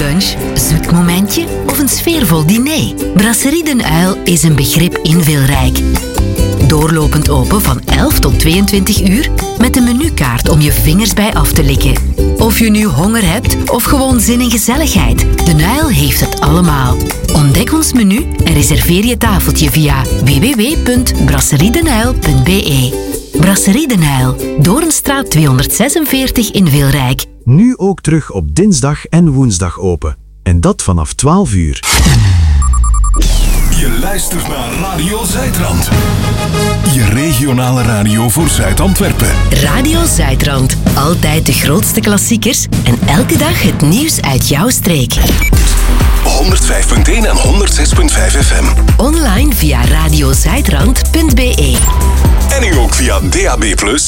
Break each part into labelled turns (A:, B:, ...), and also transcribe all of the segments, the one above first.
A: lunch, zoet momentje of een sfeervol diner? Brasserie Den Uil is een begrip in Wilrijk. Doorlopend open van 11 tot 22 uur met een menukaart om je vingers bij af te likken. Of je nu honger hebt of gewoon zin in gezelligheid, Den Uil heeft het allemaal. Ontdek ons menu en reserveer je tafeltje via www.brasseriedenuil.be. Brasserie Den Uil, Doornstraat 246 in Wilrijk.
B: Nu ook terug op dinsdag en woensdag open. En dat vanaf 12 uur.
C: Je luistert naar Radio Zuidrand. Je regionale radio voor Zuid-Antwerpen.
A: Radio Zuidrand. Altijd de grootste klassiekers en elke dag het nieuws uit jouw streek.
C: 105.1 en 106.5 FM.
A: Online via radiozuidrand.be.
C: En nu ook via DAB+.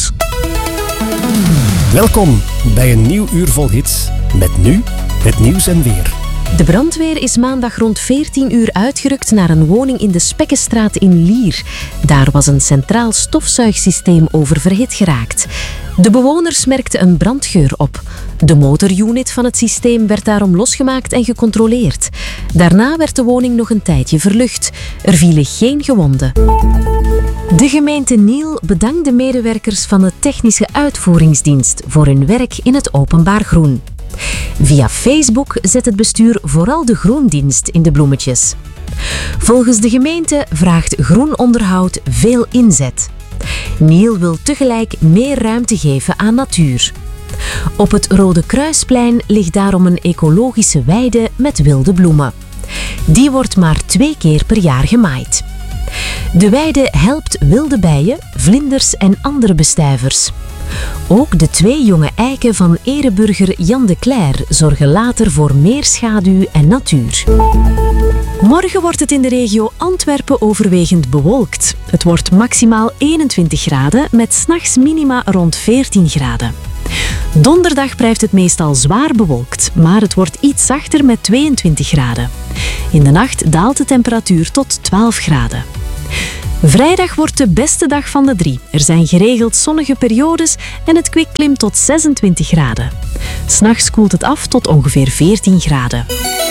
D: Welkom bij een nieuw uur vol hits. Met nu het nieuws en weer.
E: De brandweer is maandag rond 14 uur uitgerukt naar een woning in de Spekkenstraat in Lier. Daar was een centraal stofzuigsysteem oververhit geraakt. De bewoners merkten een brandgeur op. De motorunit van het systeem werd daarom losgemaakt en gecontroleerd. Daarna werd de woning nog een tijdje verlucht. Er vielen geen gewonden. De gemeente Niel bedankt de medewerkers van de Technische Uitvoeringsdienst voor hun werk in het openbaar groen. Via Facebook zet het bestuur vooral de groendienst in de bloemetjes. Volgens de gemeente vraagt groen onderhoud veel inzet. Niel wil tegelijk meer ruimte geven aan natuur. Op het Rode Kruisplein ligt daarom een ecologische weide met wilde bloemen. Die wordt maar 2 keer per jaar gemaaid. De weide helpt wilde bijen, vlinders en andere bestuivers. Ook de 2 jonge eiken van ereburger Jan de Cler zorgen later voor meer schaduw en natuur. Morgen wordt het in de regio Antwerpen overwegend bewolkt. Het wordt maximaal 21 graden met 's nachts minima rond 14 graden. Donderdag blijft het meestal zwaar bewolkt, maar het wordt iets zachter met 22 graden. In de nacht daalt de temperatuur tot 12 graden. Vrijdag wordt de beste dag van de 3. Er zijn geregeld zonnige periodes en het kwik klimt tot 26 graden. 's Nachts koelt het af tot ongeveer 14 graden.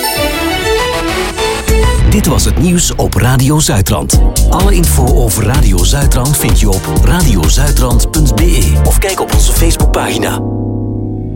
F: Dit was het nieuws op Radio Zuidrand. Alle info over Radio Zuidrand vind je op radiozuidrand.be of kijk op onze Facebookpagina.